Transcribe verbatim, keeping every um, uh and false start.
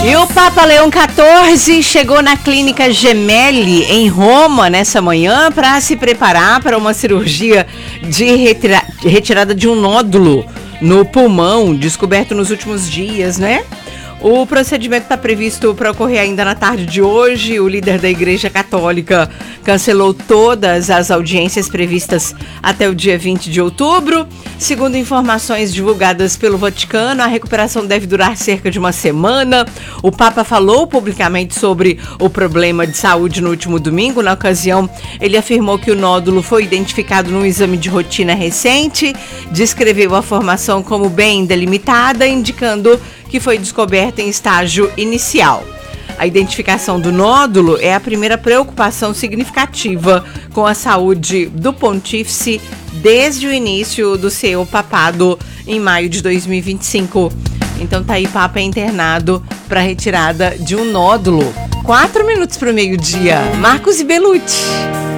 E o Papa Leão quatorze chegou na clínica Gemelli, em Roma, nessa manhã, para se preparar para uma cirurgia de retira- retirada de um nódulo no pulmão, descoberto nos últimos dias, né? O procedimento está previsto para ocorrer ainda na tarde de hoje. O líder da Igreja Católica cancelou todas as audiências previstas até o dia vinte de outubro. Segundo informações divulgadas pelo Vaticano, a recuperação deve durar cerca de uma semana. O Papa falou publicamente sobre o problema de saúde no último domingo. Na ocasião, ele afirmou que o nódulo foi identificado num exame de rotina recente, descreveu a formação como bem delimitada, indicando que foi descoberta em estágio inicial. A identificação do nódulo é a primeira preocupação significativa com a saúde do pontífice desde o início do seu papado em maio de dois mil e vinte e cinco. Então tá aí, Papa internado para retirada de um nódulo. Quatro minutos para o meio-dia. Marcos e Belucci.